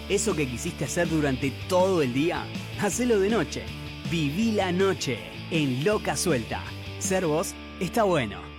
Eso que quisiste hacer durante todo el día, hacelo de noche. Viví la noche en Loca Suelta. Ser vos está bueno.